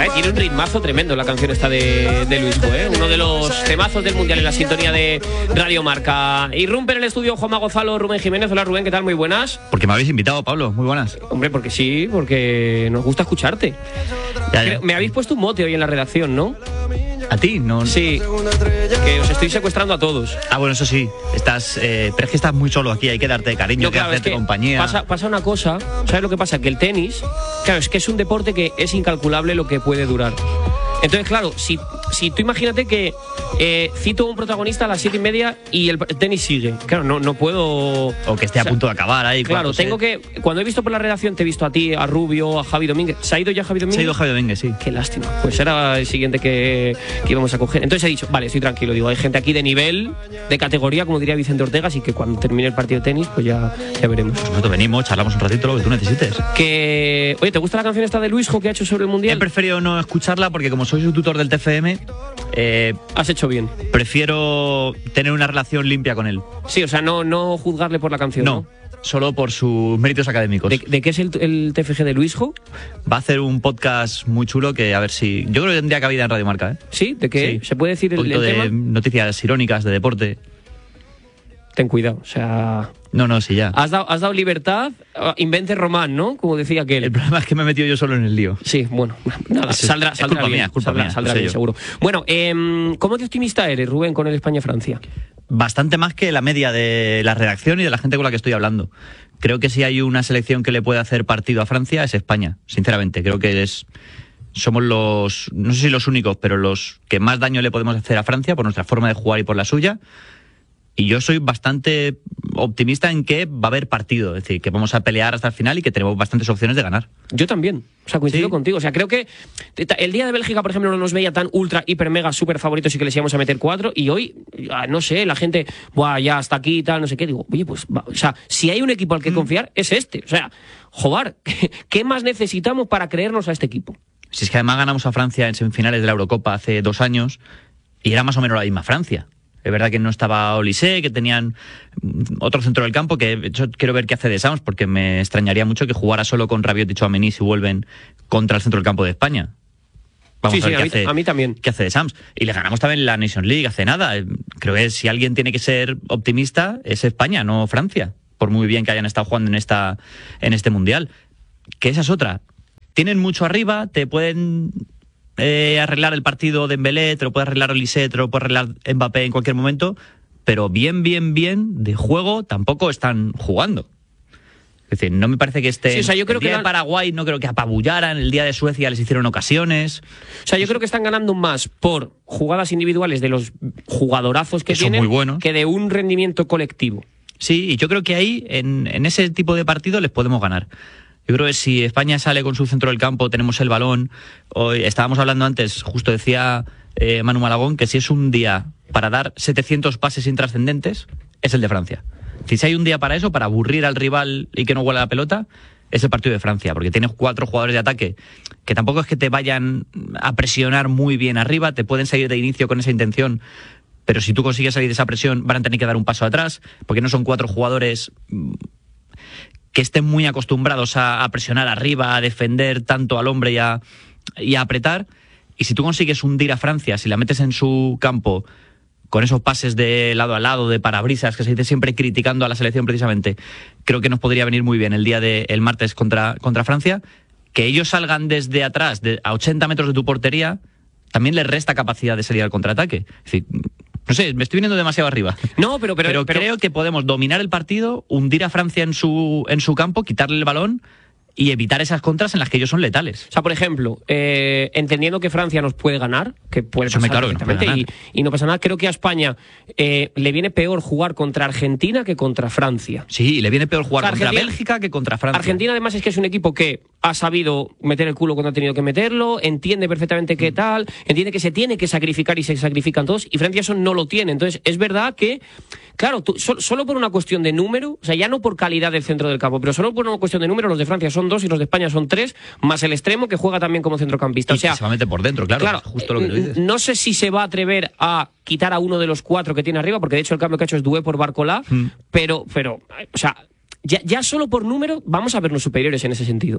Tiene un ritmazo tremendo la canción esta de Luisjo, ¿eh? Uno de los temazos del Mundial en la sintonía de Radio Marca. Irrumpe en el estudio Juanma Gonzalo, Rubén Jiménez. Hola Rubén, ¿qué tal? Muy buenas. Porque me habéis invitado, Pablo, muy buenas. Hombre, porque sí, porque nos gusta escucharte. Ya. Me habéis puesto un mote hoy en la redacción, ¿no? ¿A ti? No. Sí, que os estoy secuestrando a todos. Bueno, eso sí, estás, pero es que estás muy solo aquí, hay que darte cariño, hay que hacerte compañía. Pasa una cosa, ¿sabes lo que pasa? Que el tenis, claro, es que es un deporte que es incalculable lo que puede durar. Entonces, claro, si tú imagínate que cito a un protagonista a las 7:30 y el tenis sigue. Claro, no puedo... O que esté a punto de acabar ahí. Claro, tengo que... Cuando he visto por la redacción, te he visto a ti, a Rubio, a Javi Domínguez. ¿Se ha ido ya Javi Domínguez? Se ha ido Javi Domínguez, sí. Qué lástima. Pues era el siguiente que íbamos a coger. Entonces he dicho, vale, estoy tranquilo. Digo, hay gente aquí de nivel, de categoría, como diría Vicente Ortega, así que cuando termine el partido de tenis, pues ya veremos. Nosotros venimos, charlamos un ratito, lo que tú necesites. Oye, ¿te gusta la canción esta de Luisjo que ha hecho sobre el Mundial? He preferido no escucharla porque como soy su tutor del TFM... Has hecho bien. Prefiero tener una relación limpia con él. Sí, o sea, no juzgarle por la canción, ¿no? Solo por sus méritos académicos. ¿De qué es el TFG de Luisjo? Va a hacer un podcast muy chulo que a ver si... Yo creo que tendría cabida en Radio Marca, ¿eh? ¿Sí? ¿De qué? Sí. ¿Se puede decir un poquito el tema? de noticias irónicas, de deporte. Ten cuidado, o sea... No, sí, ya. Has dado libertad, invente Román, ¿no? Como decía aquel. El problema es que me he metido yo solo en el lío. Sí, bueno, nada, saldrá bien, saldrá bien, seguro. Bueno, ¿cómo de optimista eres, Rubén, con el España-Francia? Bastante más que la media de la redacción y de la gente con la que estoy hablando. Creo que si hay una selección que le puede hacer partido a Francia es España, sinceramente. Creo que somos los, no sé si los únicos, pero los que más daño le podemos hacer a Francia por nuestra forma de jugar y por la suya. Y yo soy bastante optimista en que va a haber partido, es decir, que vamos a pelear hasta el final y que tenemos bastantes opciones de ganar. Yo también, o sea, coincido ¿Sí? contigo. O sea, creo que el día de Bélgica, por ejemplo, no nos veía tan ultra, hiper, mega, súper favoritos y que les íbamos a meter 4. Y hoy, no sé, la gente, ya hasta aquí y tal, no sé qué. Digo, oye, pues, o sea, si hay un equipo al que confiar, es este. O sea, joder, ¿qué más necesitamos para creernos a este equipo? Si es que además ganamos a Francia en semifinales de la Eurocopa hace 2 años y era más o menos la misma Francia. Es verdad que no estaba Olise, que tenían otro centro del campo, que yo quiero ver qué hace de Sams, porque me extrañaría mucho que jugara solo con Rabiot y Tchouaméni si vuelven contra el centro del campo de España. Vamos a ver a mí también. ¿Qué hace de Sams? Y le ganamos también la Nations League hace nada. Creo que si alguien tiene que ser optimista es España, no Francia, por muy bien que hayan estado jugando en este Mundial. Que esa es otra. Tienen mucho arriba, te pueden... arreglar el partido de Dembélé, te lo puede arreglar Olise, te lo puede arreglar Mbappé en cualquier momento, pero bien de juego tampoco están jugando. Es decir, no me parece que Sí, o sea, yo creo el día de Paraguay no creo que apabullaran, el día de Suecia les hicieron ocasiones. O sea, yo creo que están ganando más por jugadas individuales de los jugadorazos que son tienen muy buenos, que de un rendimiento colectivo. Sí, y yo creo que ahí, en ese tipo de partido, les podemos ganar. Yo creo que si España sale con su centro del campo, tenemos el balón. Hoy estábamos hablando antes, justo decía Manu Malagón, que si es un día para dar 700 pases intrascendentes, es el de Francia. Si hay un día para eso, para aburrir al rival y que no huela la pelota, es el partido de Francia, porque tienes 4 jugadores de ataque que tampoco es que te vayan a presionar muy bien arriba, te pueden salir de inicio con esa intención, pero si tú consigues salir de esa presión, van a tener que dar un paso atrás, porque no son 4 jugadores... que estén muy acostumbrados a presionar arriba, a defender tanto al hombre y a apretar. Y si tú consigues hundir a Francia, si la metes en su campo con esos pases de lado a lado, de parabrisas, que se dice siempre criticando a la selección precisamente, creo que nos podría venir muy bien el día del martes contra Francia. Que ellos salgan desde atrás, a 80 metros de tu portería, también les resta capacidad de salir al contraataque. Es decir, no sé, me estoy viniendo demasiado arriba. No, pero creo que podemos dominar el partido, hundir a Francia en su campo, quitarle el balón y evitar esas contras en las que ellos son letales. O sea, por ejemplo, entendiendo que Francia nos puede ganar, que puede pasar perfectamente, y no pasa nada, creo que a España le viene peor jugar contra Argentina que contra Francia. Sí, le viene peor jugar contra Argentina, Bélgica que contra Francia. Argentina además es que es un equipo que ha sabido meter el culo cuando ha tenido que meterlo, entiende perfectamente qué tal, entiende que se tiene que sacrificar y se sacrifican todos, y Francia eso no lo tiene. Entonces, es verdad que, claro, solo por una cuestión de número, o sea, ya no por calidad del centro del campo, pero solo por una cuestión de número, los de Francia son 2 y los de España son 3, más el extremo que juega también como centrocampista. Y o sea, se va a meter por dentro, claro, justo lo que tú dices. No sé si se va a atrever a quitar a uno de los 4 que tiene arriba, porque de hecho el cambio que ha hecho es Doué por Barcola, pero, o sea, ya solo por número vamos a vernos superiores en ese sentido.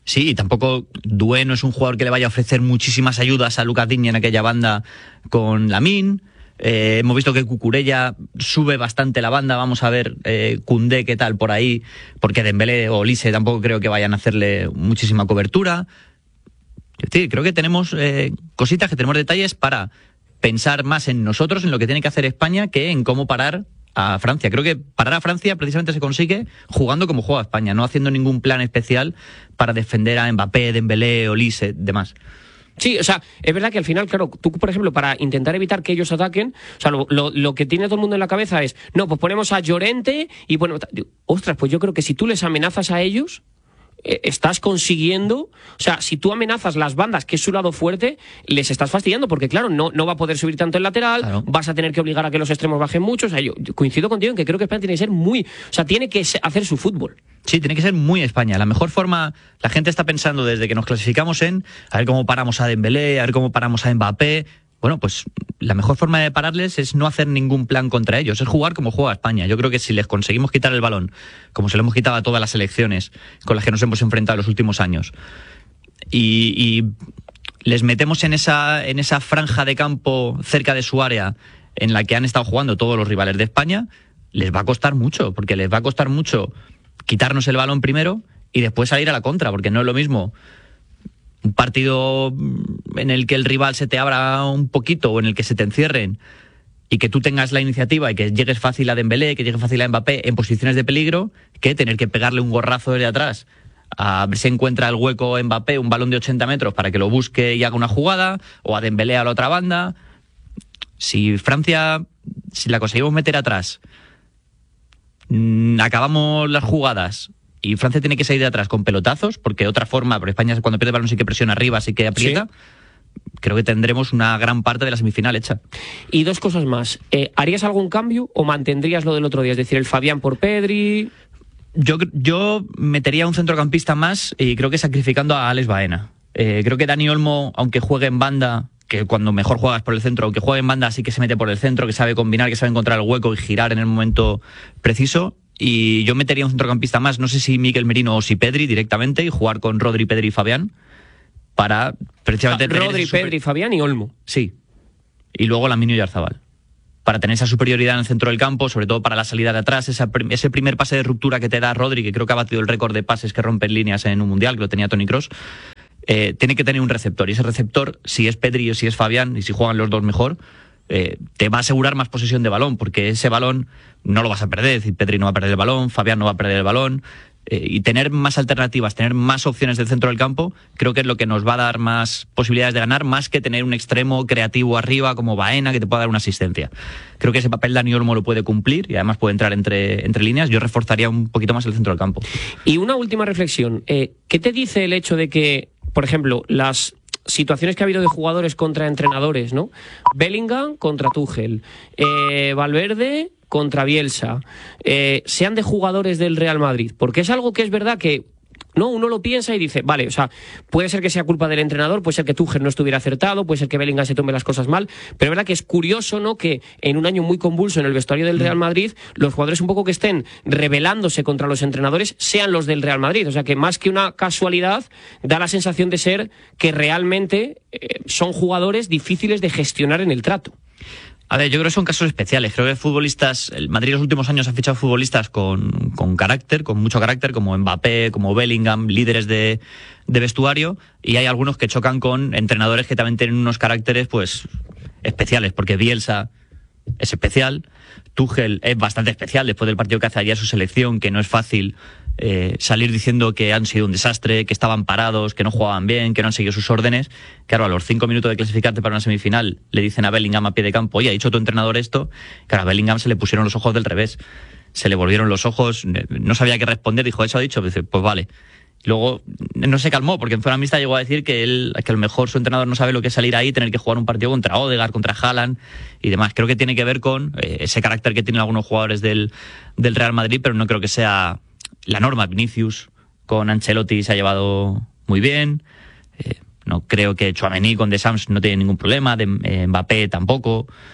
Sí, y tampoco Doué no es un jugador que le vaya a ofrecer muchísimas ayudas a Lucas Digne en aquella banda con Lamine. Hemos visto que Cucurella sube bastante la banda. Vamos a ver Koundé qué tal por ahí, porque Dembélé o Olise tampoco creo que vayan a hacerle muchísima cobertura. Es decir, creo que tenemos cositas, que tenemos detalles para pensar más en nosotros, en lo que tiene que hacer España, que en cómo parar a Francia. Creo que parar a Francia precisamente se consigue jugando como juega España, no haciendo ningún plan especial para defender a Mbappé, Dembélé, Olise, demás. Sí, o sea, es verdad que al final, claro, tú, por ejemplo, para intentar evitar que ellos ataquen, o sea, lo que tiene todo el mundo en la cabeza es, no, pues ponemos a Llorente y bueno, ostras, pues yo creo que si tú les amenazas a ellos, estás consiguiendo, o sea, si tú amenazas las bandas, que es su lado fuerte, les estás fastidiando, porque claro, no va a poder subir tanto el lateral, claro. Vas a tener que obligar a que los extremos bajen mucho. O sea, yo coincido contigo en que creo que España tiene que ser tiene que hacer su fútbol. Sí, tiene que ser muy España. La mejor forma, la gente está pensando desde que nos clasificamos en a ver cómo paramos a Dembélé, a ver cómo paramos a Mbappé. Bueno, pues la mejor forma de pararles es no hacer ningún plan contra ellos, es jugar como juega España. Yo creo que si les conseguimos quitar el balón, como se lo hemos quitado a todas las selecciones con las que nos hemos enfrentado en los últimos años, y les metemos en esa franja de campo cerca de su área en la que han estado jugando todos los rivales de España, les va a costar mucho, porque les va a costar mucho quitarnos el balón primero y después salir a la contra, porque no es lo mismo un partido en el que el rival se te abra un poquito o en el que se te encierren y que tú tengas la iniciativa y que llegues fácil a Dembélé, que llegues fácil a Mbappé en posiciones de peligro, que tener que pegarle un gorrazo desde atrás a ver si encuentra el hueco Mbappé, un balón de 80 metros para que lo busque y haga una jugada, o a Dembélé a la otra banda. Si Francia, si la conseguimos meter atrás, acabamos las jugadas y Francia tiene que salir de atrás con pelotazos, porque otra forma, porque España cuando pierde el balón sí que presiona arriba, sí que aprieta. Sí. Creo que tendremos una gran parte de la semifinal hecha. Y dos cosas más. ¿Harías algún cambio o mantendrías lo del otro día? Es decir, el Fabián por Pedri. Yo metería un centrocampista más y creo que sacrificando a Alex Baena. Creo que Dani Olmo, aunque juegue en banda, que cuando mejor juegas por el centro, aunque juegue en banda sí que se mete por el centro, que sabe combinar, que sabe encontrar el hueco y girar en el momento preciso. Y yo metería un centrocampista más, no sé si Mikel Merino o si Pedri directamente, y jugar con Rodri, Pedri y Fabián para precisamente Rodri, Pedri, Fabián y Olmo. Sí. Y luego Lamine y Oyarzabal, para tener esa superioridad en el centro del campo, sobre todo para la salida de atrás, ese primer pase de ruptura que te da Rodri, que creo que ha batido el récord de pases que rompen líneas en un mundial, que lo tenía Toni Kroos. Tiene que tener un receptor, y ese receptor, si es Pedri o si es Fabián, y si juegan los dos mejor, te va a asegurar más posesión de balón, porque ese balón no lo vas a perder. Es decir, Pedri no va a perder el balón, Fabián no va a perder el balón, y tener más alternativas, tener más opciones del centro del campo, creo que es lo que nos va a dar más posibilidades de ganar, más que tener un extremo creativo arriba como Baena que te pueda dar una asistencia. Creo que ese papel Dani Olmo lo puede cumplir y además puede entrar entre líneas. Yo reforzaría un poquito más el centro del campo. Y una última reflexión, ¿qué te dice el hecho de que, por ejemplo, las situaciones que ha habido de jugadores contra entrenadores, ¿no? Bellingham contra Tuchel, Valverde contra Bielsa, sean de jugadores del Real Madrid? Porque es algo que es verdad que no, uno lo piensa y dice, vale, o sea, puede ser que sea culpa del entrenador, puede ser que Tuchel no estuviera acertado, puede ser que Bellingham se tome las cosas mal, pero es verdad que es curioso, ¿no?, que en un año muy convulso en el vestuario del Real Madrid, los jugadores un poco que estén rebelándose contra los entrenadores sean los del Real Madrid. O sea, que más que una casualidad, da la sensación de ser que realmente son jugadores difíciles de gestionar en el trato. A ver, yo creo que son casos especiales. Creo que futbolistas, el Madrid en los últimos años ha fichado futbolistas con carácter, con mucho carácter, como Mbappé, como Bellingham, líderes de vestuario, y hay algunos que chocan con entrenadores que también tienen unos caracteres pues especiales, porque Bielsa es especial, Tuchel es bastante especial después del partido que hace ayer su selección, que no es fácil salir diciendo que han sido un desastre, que estaban parados, que no jugaban bien, que no han seguido sus órdenes. Claro, a los 5 minutos de clasificarte para una semifinal le dicen a Bellingham a pie de campo, oye, ha dicho tu entrenador esto. Claro, a Bellingham se le pusieron los ojos del revés, se le volvieron los ojos, no sabía qué responder, dijo, eso ha dicho, pues vale. Luego no se calmó, porque en zona mixta llegó a decir que a lo mejor su entrenador no sabe lo que es salir ahí, tener que jugar un partido contra Odegaard, contra Haaland y demás. Creo que tiene que ver con ese carácter que tienen algunos jugadores del Real Madrid, pero no creo que sea la norma. Vinicius con Ancelotti se ha llevado muy bien. No creo que Tchouaméni con Deschamps no tiene ningún problema, Mbappé tampoco.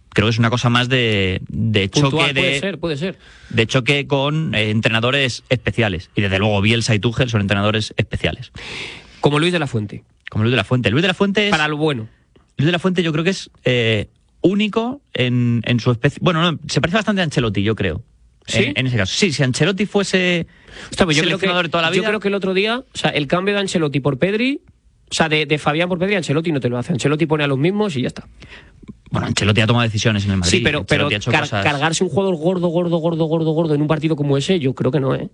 Creo que es una cosa más de choque, puede ser. De choque con entrenadores especiales. Y desde luego Bielsa y Tuchel son entrenadores especiales. Como Luis de la Fuente. Luis de la Fuente es... Para lo bueno. Luis de la Fuente yo creo que es único en su especie. Bueno, no, se parece bastante a Ancelotti, yo creo. ¿Sí? En ese caso. Sí, si Ancelotti fuese seleccionador de toda la vida... Yo creo que el otro día, o sea, el cambio de Ancelotti por Pedri, o sea, de Fabián por Pedri, Ancelotti no te lo hace. Ancelotti pone a los mismos y ya está. Bueno, Ancelotti ha tomado decisiones en el Madrid. Sí, pero cargarse un jugador gordo en un partido como ese, yo creo que no, ¿eh?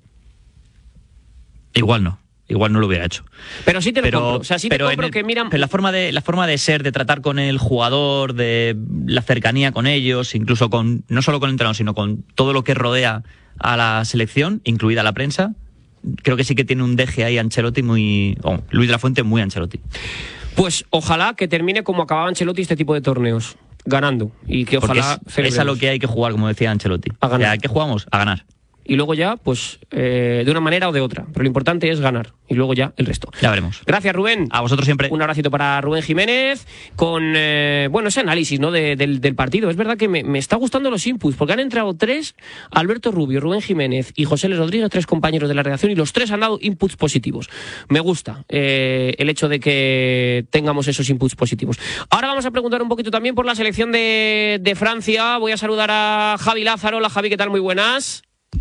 Igual no lo hubiera hecho. Pero sí te lo compro. O sea, sí te compro que miran... Pero la forma de ser, de tratar con el jugador, de la cercanía con ellos, incluso con no solo con el entrenador, sino con todo lo que rodea a la selección, incluida la prensa, creo que sí que tiene un deje ahí Ancelotti Luis de la Fuente muy Ancelotti. Pues ojalá que termine como acababa Ancelotti este tipo de torneos, ganando. Y que ojalá... Porque es a lo que hay que jugar, como decía Ancelotti. A ganar. ¿A qué jugamos? A ganar. Y luego ya, pues, de una manera o de otra. Pero lo importante es ganar. Y luego ya el resto. Ya veremos. Gracias, Rubén. A vosotros siempre. Un abracito para Rubén Jiménez con, ese análisis, ¿no? del partido. Es verdad que me está gustando los inputs, porque han entrado 3, Alberto Rubio, Rubén Jiménez y José Luis Rodríguez, 3 compañeros de la redacción, y los 3 han dado inputs positivos. Me gusta el hecho de que tengamos esos inputs positivos. Ahora vamos a preguntar un poquito también por la selección de Francia. Voy a saludar a Javi Lázaro. Hola, Javi, ¿qué tal? Muy buenas.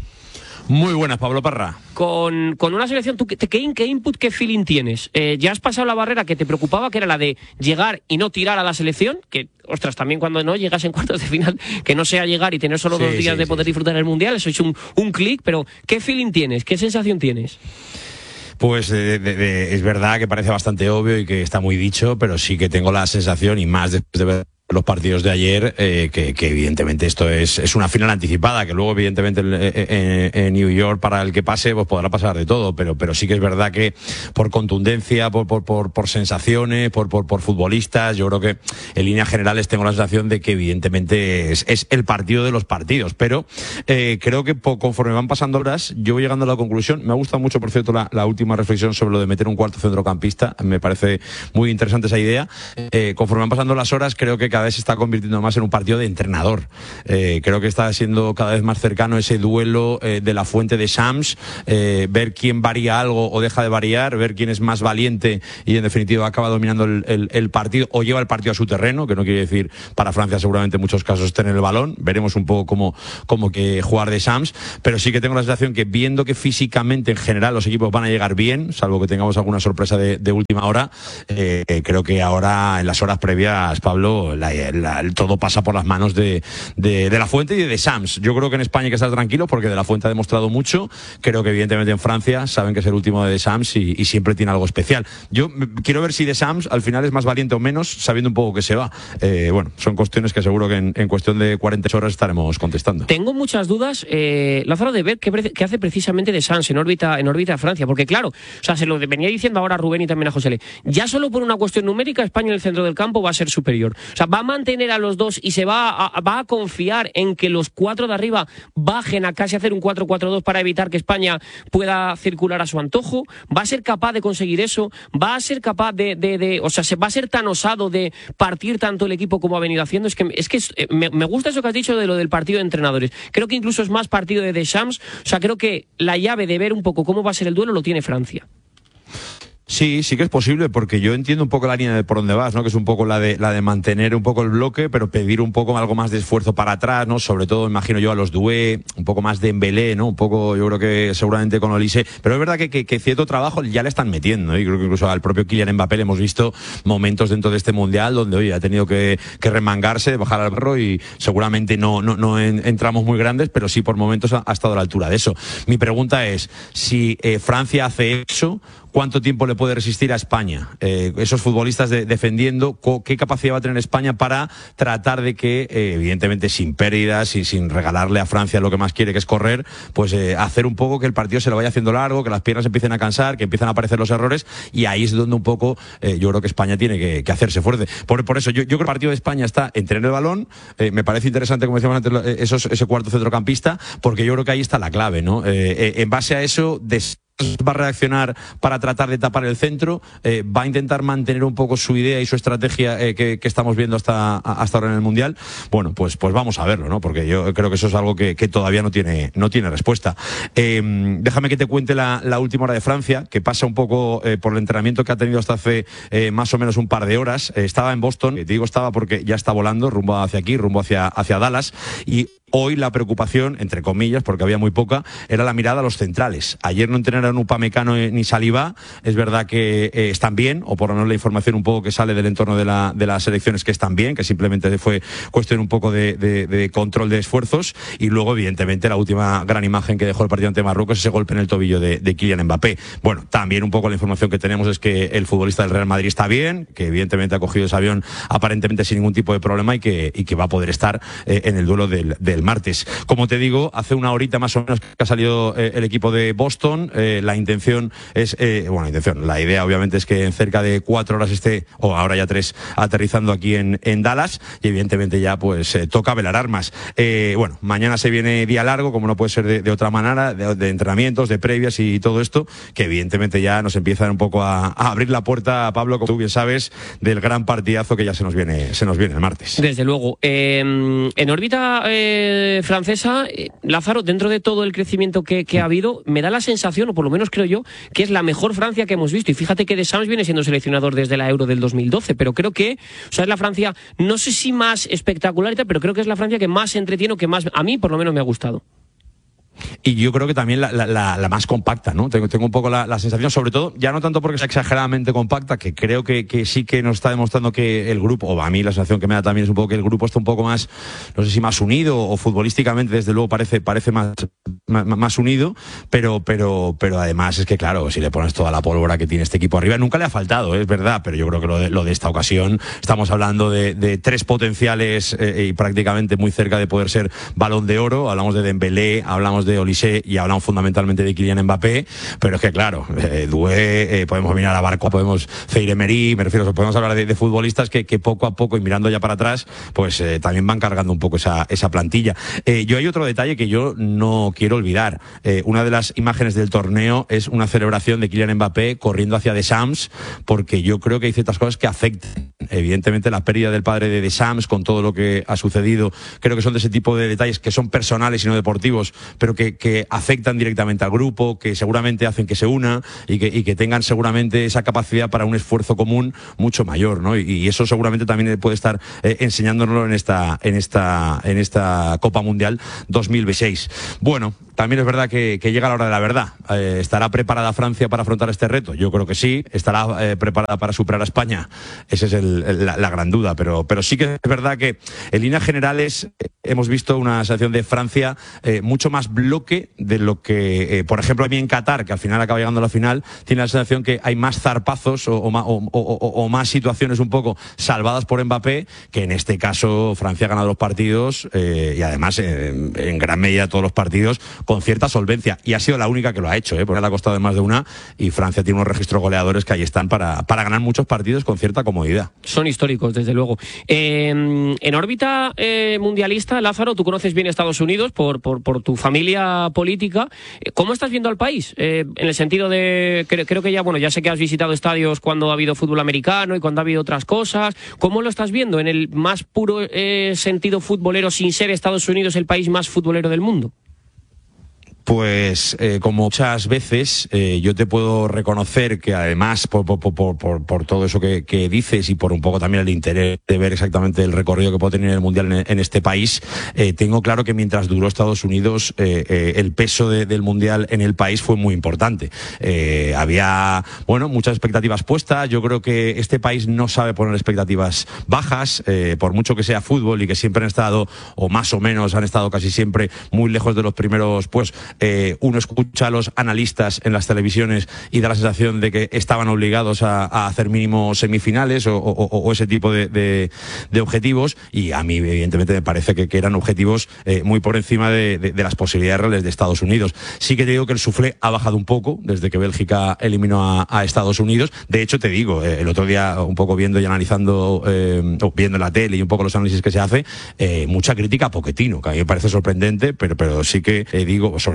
Muy buenas, Pablo Parra. Con una selección, ¿tú qué input, qué feeling tienes? ¿Ya has pasado la barrera que te preocupaba, que era la de llegar y no tirar a la selección? Que, ostras, también cuando no llegas en cuartos de final, que no sea llegar y tener solo 2 días de poder disfrutar el Mundial, eso es un clic, pero ¿qué feeling tienes? ¿Qué sensación tienes? Pues es verdad que parece bastante obvio y que está muy dicho, pero sí que tengo la sensación, y más después de ver los partidos de ayer, que evidentemente esto es una final anticipada, que luego evidentemente en New York para el que pase pues podrá pasar de todo, pero sí que es verdad que por contundencia, por sensaciones, por futbolistas, yo creo que en líneas generales tengo la sensación de que evidentemente es el partido de los partidos, pero creo que conforme van pasando horas yo voy llegando a la conclusión. Me ha gustado mucho, por cierto, la última reflexión sobre lo de meter un cuarto centrocampista, me parece muy interesante esa idea. Conforme van pasando las horas, creo que cada vez se está convirtiendo más en un partido de entrenador. Creo que está siendo cada vez más cercano ese duelo de la Fuente de Shams, ver quién varía algo o deja de variar, ver quién es más valiente y en definitiva acaba dominando el partido o lleva el partido a su terreno, que no quiere decir para Francia seguramente en muchos casos tener el balón. Veremos un poco cómo que jugar de Shams, pero sí que tengo la sensación que viendo que físicamente en general los equipos van a llegar bien, salvo que tengamos alguna sorpresa de última hora, creo que ahora en las horas previas, Pablo, todo pasa por las manos de la Fuente y de Shams. Yo creo que en España hay que estar tranquilos porque de la Fuente ha demostrado mucho. Creo que evidentemente en Francia saben que es el último de Shams y siempre tiene algo especial. Yo quiero ver si de Shams al final es más valiente o menos, sabiendo un poco que se va. Bueno, son cuestiones que seguro que en cuestión de 40 horas estaremos contestando. Tengo muchas dudas, Lázaro, de ver qué hace precisamente de Shams en órbita Francia, porque claro, o sea, se lo venía diciendo ahora a Rubén y también a José Le. Ya solo por una cuestión numérica, España en el centro del campo va a ser superior. O sea, va a mantener a los dos y se va a confiar en que los 4 de arriba bajen a casi hacer un 4-4-2 para evitar que España pueda circular a su antojo. Va a ser capaz de conseguir eso, va a ser capaz o sea, se va a ser tan osado de partir tanto el equipo como ha venido haciendo. Me gusta eso que has dicho de lo del partido de entrenadores. Creo que incluso es más partido de Deschamps. O sea, creo que la llave de ver un poco cómo va a ser el duelo lo tiene Francia. Sí que es posible, porque yo entiendo un poco la línea de por dónde vas, ¿no? Que es un poco la de mantener un poco el bloque, pero pedir un poco algo más de esfuerzo para atrás, ¿no? Sobre todo, imagino yo, a los Doué, un poco más de Dembélé, ¿no? Un poco, yo creo que seguramente con Olise, pero es verdad que cierto trabajo ya le están metiendo, ¿no? Y creo que incluso al propio Kylian Mbappé le hemos visto momentos dentro de este Mundial donde, oye, ha tenido que remangarse, bajar al barro y seguramente no en tramos muy grandes, pero sí por momentos ha estado a la altura de eso. Mi pregunta es, si Francia hace eso, ¿cuánto tiempo le puede resistir a España? Esos futbolistas defendiendo, ¿qué capacidad va a tener España para tratar de que, evidentemente sin pérdidas y sin regalarle a Francia lo que más quiere, que es correr, pues hacer un poco que el partido se lo vaya haciendo largo, que las piernas empiecen a cansar, que empiezan a aparecer los errores, y ahí es donde un poco yo creo que España tiene que hacerse fuerte. Por eso yo creo que el partido de España está en tener el balón. Me parece interesante, como decíamos antes, ese cuarto centrocampista, porque yo creo que ahí está la clave, ¿no? En base a eso, va a reaccionar para tratar de tapar el centro, va a intentar mantener un poco su idea y su estrategia que estamos viendo hasta ahora en el Mundial. Bueno, pues vamos a verlo, ¿no? Porque yo creo que eso es algo que todavía no tiene respuesta. Déjame que te cuente la última hora de Francia, que pasa un poco por el entrenamiento que ha tenido hasta hace más o menos un par de horas. Estaba en Boston, te digo estaba porque ya está volando rumbo hacia aquí, rumbo hacia Dallas, y hoy la preocupación, entre comillas, porque había muy poca, era la mirada a los centrales. Ayer no entrenaron Upamecano ni Saliba. Es verdad que están bien, o por lo menos la información un poco que sale del entorno de las selecciones que están bien, que simplemente fue cuestión un poco de control de esfuerzos. Y luego, evidentemente, la última gran imagen que dejó el partido ante Marruecos, ese golpe en el tobillo de Kylian Mbappé. Bueno, también un poco la información que tenemos es que el futbolista del Real Madrid está bien, que evidentemente ha cogido ese avión aparentemente sin ningún tipo de problema y que va a poder estar en el duelo del martes. Como te digo, hace una horita más o menos que ha salido el equipo de Boston. La intención es, la idea obviamente es que en cerca de 4 horas esté, o ahora ya 3, aterrizando aquí en Dallas, y evidentemente ya pues toca velar armas. Mañana se viene día largo, como no puede ser de otra manera, de entrenamientos, de previas y todo esto, que evidentemente ya nos empiezan un poco a abrir la puerta, Pablo, como tú bien sabes, del gran partidazo que ya se nos viene el martes. Desde luego. En órbita francesa, Lázaro, dentro de todo el crecimiento que ha habido, me da la sensación, o por lo menos creo yo, que es la mejor Francia que hemos visto. Y fíjate que Deschamps viene siendo seleccionador desde la Euro del 2012, pero creo que, es la Francia, no sé si más espectacular y tal, pero creo que es la Francia que más entretiene, o que más, a mí por lo menos me ha gustado. Y yo creo que también la más compacta, ¿no? Tengo un poco la sensación, sobre todo, ya no tanto porque sea exageradamente compacta, que creo que sí que nos está demostrando que el grupo, o a mí la sensación que me da también es un poco que el grupo está un poco más, no sé si más unido, o futbolísticamente desde luego parece más unido, pero además es que claro, si le pones toda la pólvora que tiene este equipo arriba, nunca le ha faltado, es verdad, pero yo creo que lo de esta ocasión, estamos hablando de 3 potenciales y prácticamente muy cerca de poder ser Balón de Oro. Hablamos de Dembélé, hablamos de Olise y hablamos fundamentalmente de Kylian Mbappé, pero es que claro, Doué, podemos mirar a Barco, podemos Zaïre-Emery, me refiero, podemos hablar de futbolistas que poco a poco, y mirando ya para atrás, pues también van cargando un poco esa plantilla. Yo hay otro detalle que yo no quiero olvidar. Una de las imágenes del torneo es una celebración de Kylian Mbappé corriendo hacia Deschamps, porque yo creo que hay ciertas cosas que afectan. Evidentemente la pérdida del padre de Deschamps, con todo lo que ha sucedido, creo que son de ese tipo de detalles que son personales y no deportivos, pero que afectan directamente al grupo, que seguramente hacen que se una y que tengan seguramente esa capacidad para un esfuerzo común mucho mayor, ¿no? Y eso seguramente también puede estar enseñándonoslo en esta Copa Mundial 2026. Bueno, también es verdad que llega la hora de la verdad. ¿Estará preparada Francia para afrontar este reto? Yo creo que sí. ¿Estará preparada para superar a España? Esa es la gran duda. Pero sí que es verdad que en líneas generales hemos visto una sensación de Francia mucho más bloque de lo que, por ejemplo, a mí en Qatar, que al final acaba llegando a la final, tiene la sensación que hay más zarpazos o más situaciones un poco salvadas por Mbappé, que en este caso Francia ha ganado los partidos y además en gran medida todos los partidos con cierta solvencia, y ha sido la única que lo ha hecho, porque le ha costado más de una, y Francia tiene unos registros goleadores que ahí están para ganar muchos partidos con cierta comodidad. Son históricos, desde luego. En órbita mundialista, Lázaro, tú conoces bien Estados Unidos por tu familia política. ¿Cómo estás viendo al país? En el sentido de, creo que ya sé que has visitado estadios cuando ha habido fútbol americano y cuando ha habido otras cosas. ¿Cómo lo estás viendo en el más puro sentido futbolero, sin ser Estados Unidos el país más futbolero del mundo? Pues como muchas veces yo te puedo reconocer que además por todo eso que dices y por un poco también el interés de ver exactamente el recorrido que puede tener el Mundial en este país, tengo claro que mientras duró Estados Unidos el peso del Mundial en el país fue muy importante. Había muchas expectativas puestas. Yo creo que este país no sabe poner expectativas bajas, por mucho que sea fútbol y que siempre han estado, o más o menos han estado casi siempre muy lejos de los primeros puestos. Uno escucha a los analistas en las televisiones y da la sensación de que estaban obligados a hacer mínimo semifinales o ese tipo de objetivos, y a mí evidentemente me parece que eran objetivos muy por encima de las posibilidades reales de Estados Unidos. Sí que te digo que el suflé ha bajado un poco desde que Bélgica eliminó a Estados Unidos. De hecho, te digo, el otro día un poco viendo y analizando, viendo la tele y un poco los análisis que se hace, mucha crítica a Pochettino, que a mí me parece sorprendente, pero sí que digo, sobre todo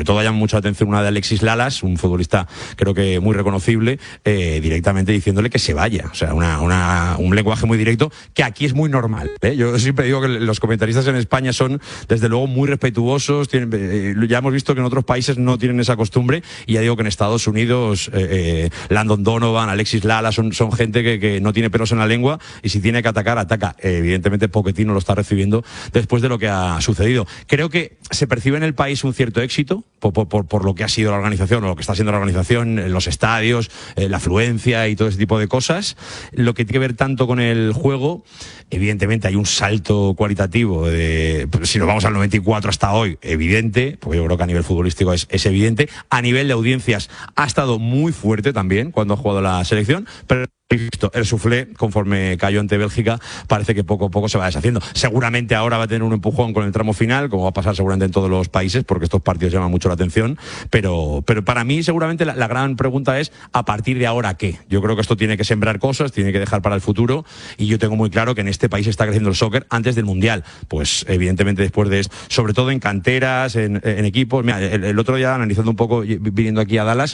todo llama mucho la atención una de Alexis Lalas, un futbolista creo que muy reconocible, directamente diciéndole que se vaya. O sea, un lenguaje muy directo que aquí es muy normal, ¿eh? Yo siempre digo que los comentaristas en España son, desde luego, muy respetuosos. Ya hemos visto que en otros países no tienen esa costumbre, y ya digo que en Estados Unidos Landon Donovan, Alexis Lalas son gente que no tiene pelos en la lengua, y si tiene que atacar, ataca. Evidentemente Pochettino lo está recibiendo después de lo que ha sucedido. Creo que se percibe en el país un cierto éxito por lo que ha sido la organización, o lo que está siendo la organización, los estadios, la afluencia y todo ese tipo de cosas. Lo que tiene que ver tanto con el juego, evidentemente hay un salto cualitativo si nos vamos al 94 hasta hoy, evidente, porque yo creo que a nivel futbolístico es evidente. A nivel de audiencias ha estado muy fuerte también cuando ha jugado la selección, pero el soufflé, conforme cayó ante Bélgica, parece que poco a poco se va deshaciendo. Seguramente ahora va a tener un empujón con el tramo final, como va a pasar seguramente en todos los países, porque estos partidos llaman mucho la atención, pero para mí seguramente la gran pregunta es, ¿a partir de ahora qué? Yo creo que esto tiene que sembrar cosas, tiene que dejar para el futuro, y yo tengo muy claro que en este país está creciendo el soccer antes del Mundial, pues evidentemente después de esto, sobre todo en canteras, en equipos. Mira, el otro día, analizando un poco, viniendo aquí a Dallas,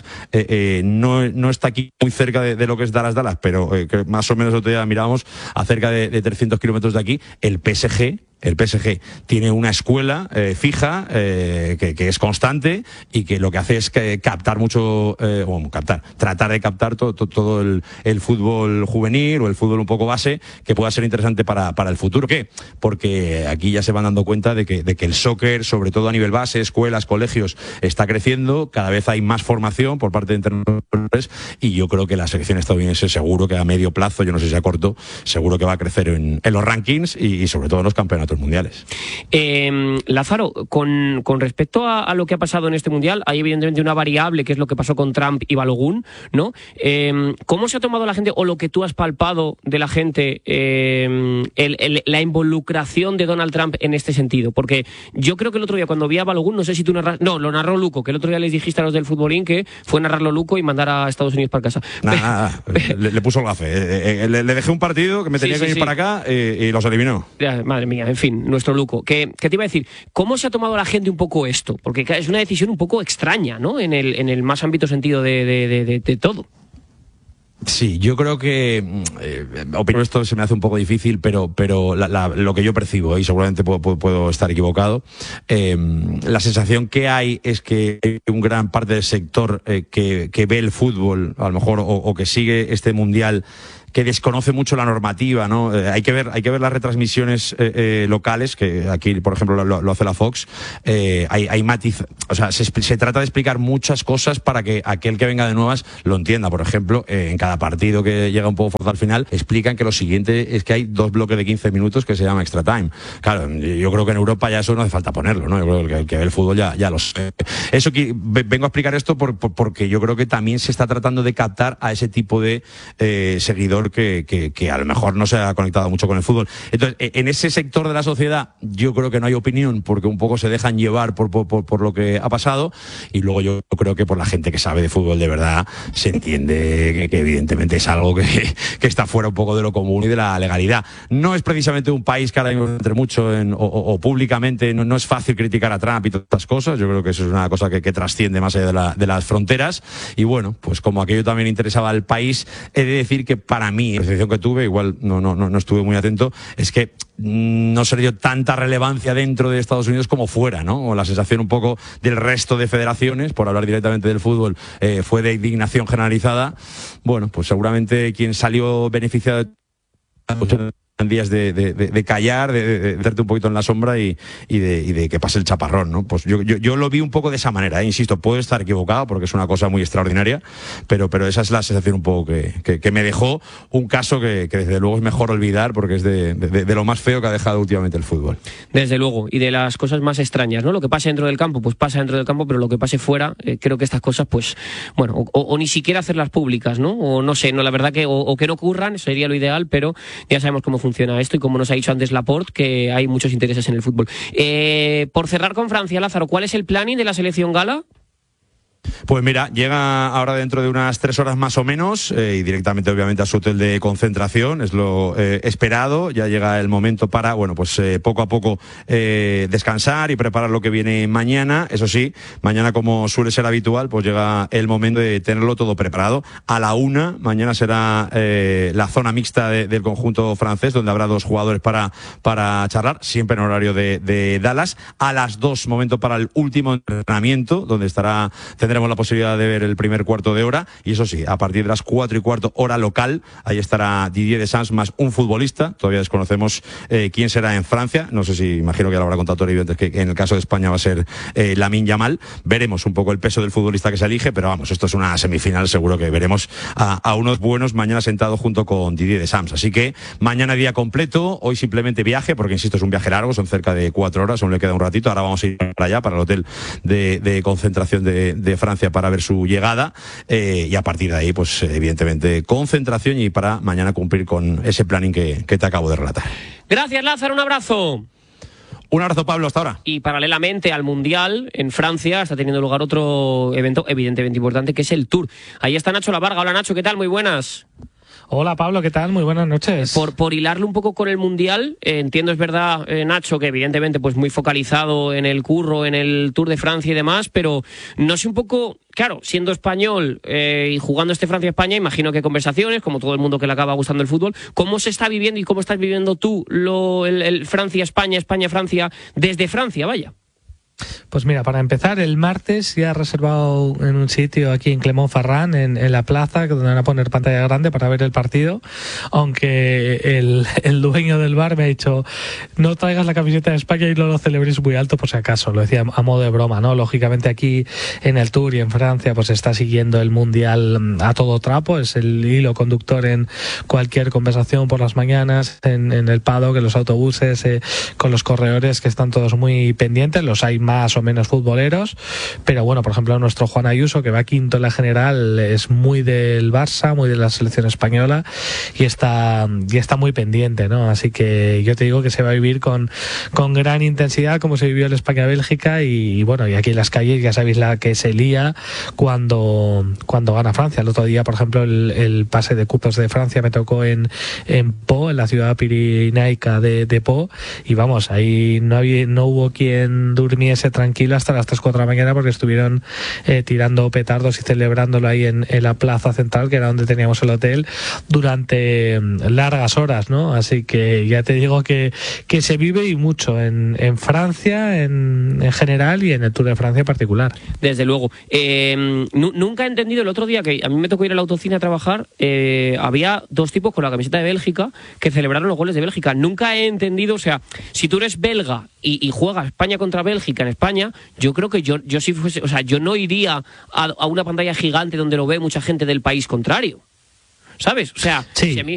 no está aquí muy cerca de lo que es Dallas, pero que más o menos el otro día mirábamos a cerca de 300 kilómetros de aquí, el PSG tiene una escuela fija, que es constante, y que lo que hace es captar mucho, tratar de captar todo el fútbol juvenil, o el fútbol un poco base, que pueda ser interesante para el futuro. ¿Qué? Porque aquí ya se van dando cuenta de que el soccer, sobre todo a nivel base, escuelas, colegios, está creciendo, cada vez hay más formación por parte de entrenadores, y yo creo que la selección estadounidense, seguro que a medio plazo, yo no sé si a corto, seguro que va a crecer en los rankings y sobre todo en los campeonatos mundiales. Lázaro, con respecto a lo que ha pasado en este mundial, hay evidentemente una variable, que es lo que pasó con Trump y Balogun, ¿no? ¿Cómo se ha tomado la gente, o lo que tú has palpado de la gente, la involucración de Donald Trump en este sentido? Porque yo creo que el otro día, cuando vi a Balogun, no sé si tú narras, no, lo narró Luco, que el otro día les dijiste a los del futbolín que fue narrarlo Luco y mandar a Estados Unidos para casa. Nada, le puso el gafe. Le dejé un partido que me tenía que ir para acá, y los eliminó. Ya, madre mía, en fin, nuestro Luco. ¿Qué te iba a decir? ¿Cómo se ha tomado la gente un poco esto? Porque es una decisión un poco extraña, ¿no? En el más ámbito sentido de todo. Sí, yo creo que opinar esto se me hace un poco difícil, pero lo que yo percibo, y seguramente puedo estar equivocado, la sensación que hay es que hay una gran parte del sector que ve el fútbol, a lo mejor, o que sigue este mundial, que desconoce mucho la normativa, ¿no? Hay que ver las retransmisiones locales, que aquí, por ejemplo, lo hace la Fox. Hay matiz, o sea, se trata de explicar muchas cosas para que aquel que venga de nuevas lo entienda. Por ejemplo, en cada partido que llega un poco forzado al final, explican que lo siguiente es que hay 2 bloques de 15 minutos que se llama extra time. Claro, yo creo que en Europa ya eso no hace falta ponerlo, ¿no? Yo creo que el que ve el fútbol ya lo sé. Eso que vengo a explicar esto porque yo creo que también se está tratando de captar a ese tipo de seguidor que a lo mejor no se ha conectado mucho con el fútbol. Entonces, en ese sector de la sociedad yo creo que no hay opinión, porque un poco se dejan llevar por lo que ha pasado, y luego yo creo que por la gente que sabe de fútbol de verdad se entiende que evidentemente es algo que está fuera un poco de lo común y de la legalidad. No es precisamente un país que ahora mismo entre mucho o públicamente no es fácil criticar a Trump y todas estas cosas. Yo creo que eso es una cosa que trasciende más allá de las fronteras, y bueno, pues como aquello también interesaba al país, he de decir que para mí, la percepción que tuve, igual no estuve muy atento, es que no se le dio tanta relevancia dentro de Estados Unidos como fuera, ¿no? O la sensación un poco del resto de federaciones, por hablar directamente del fútbol, fue de indignación generalizada. Bueno, pues seguramente quien salió beneficiado de días de callar, de hacerte un poquito en la sombra y de que pase el chaparrón, ¿no? Pues yo lo vi un poco de esa manera, insisto, puedo estar equivocado porque es una cosa muy extraordinaria, pero esa es la sensación un poco que me dejó un caso que desde luego es mejor olvidar, porque es de lo más feo que ha dejado últimamente el fútbol. Desde luego, y de las cosas más extrañas, ¿no? Lo que pase dentro del campo, pues pasa dentro del campo, pero lo que pase fuera, creo que estas cosas, pues, bueno, o ni siquiera hacerlas públicas, ¿no? O no sé, no, la verdad que, o que no ocurran, sería lo ideal, pero ya sabemos cómo funciona esto, y como nos ha dicho antes Laporte, que hay muchos intereses en el fútbol. Por cerrar con Francia, Lázaro, ¿cuál es el planning de la selección gala? Pues mira, llega ahora dentro de unas 3 horas más o menos y directamente obviamente a su hotel de concentración, es lo esperado. Ya llega el momento para, bueno, pues poco a poco descansar y preparar lo que viene mañana. Eso sí, mañana, como suele ser habitual, pues llega el momento de tenerlo todo preparado. A la 1 mañana será la zona mixta del conjunto francés, donde habrá 2 jugadores para charlar, siempre en horario de Dallas. A las 2, momento para el último entrenamiento, donde tendremos la posibilidad de ver el primer cuarto de hora, y eso sí, a partir de las 4:15 hora local, ahí estará Didier Deschamps más un futbolista. Todavía desconocemos quién será en Francia. No sé si, imagino que lo habrá contado Toribio antes, que en el caso de España va a ser Lamine Yamal. Veremos un poco el peso del futbolista que se elige, pero vamos, esto es una semifinal, seguro que veremos a unos buenos mañana sentados junto con Didier Deschamps. Así que mañana día completo, hoy simplemente viaje, porque insisto, es un viaje largo, son cerca de 4 horas, aún le queda un ratito. Ahora vamos a ir para allá, para el hotel de concentración de Francia, para ver su llegada, y a partir de ahí, pues evidentemente concentración, y para mañana cumplir con ese planning que te acabo de relatar. Gracias, Lázaro, un abrazo. Un abrazo, Pablo, hasta ahora. Y paralelamente al Mundial, en Francia está teniendo lugar otro evento evidentemente importante, que es el Tour. Ahí está Nacho Lavarga. Hola, Nacho, ¿qué tal? Muy buenas. Hola Pablo, ¿qué tal? Muy buenas noches. Por hilarlo un poco con el Mundial, entiendo, es verdad, Nacho, que evidentemente pues muy focalizado en el curro, en el Tour de Francia y demás, pero no sé un poco, claro, siendo español y jugando este Francia-España, imagino que conversaciones, como todo el mundo que le acaba gustando el fútbol, ¿cómo se está viviendo y cómo estás viviendo tú el Francia-España, España-Francia, desde Francia, vaya? Pues mira, para empezar, el martes ya he reservado en un sitio aquí en Clermont-Ferrand, en la plaza, donde van a poner pantalla grande para ver el partido, aunque el dueño del bar me ha dicho: no traigas la camiseta de España y no lo celebréis muy alto por si acaso. Lo decía a modo de broma, ¿no? Lógicamente aquí en el Tour y en Francia pues está siguiendo el Mundial a todo trapo, es el hilo conductor en cualquier conversación por las mañanas, en el paddock, en los autobuses, con los corredores, que están todos muy pendientes. Los hay más o menos futboleros, pero bueno, por ejemplo, nuestro Juan Ayuso, que va quinto en la general, es muy del Barça, muy de la selección española, y está muy pendiente, ¿no? Así que yo te digo que se va a vivir con gran intensidad, como se vivió el España-Bélgica, y bueno, y aquí en las calles ya sabéis la que se lía cuando gana Francia. El otro día, por ejemplo, el pase de cupos de Francia me tocó en Pau, en la ciudad pirinaica de Pau, y vamos, ahí no hubo quien durmiese tranquilo hasta las 3-4 de la mañana, porque estuvieron tirando petardos y celebrándolo ahí en la plaza central, que era donde teníamos el hotel, durante largas horas, ¿no? Así que ya te digo que se vive, y mucho en Francia en general, y en el Tour de Francia en particular. Desde luego. Nunca he entendido, el otro día que a mí me tocó ir al autocine a trabajar, había 2 tipos con la camiseta de Bélgica que celebraron los goles de Bélgica. Nunca he entendido, o sea, si tú eres belga y juegas España contra Bélgica en España, yo creo que yo si fuese, o sea, yo no iría a una pantalla gigante donde lo ve mucha gente del país contrario, ¿sabes? O sea, sí. Si a mí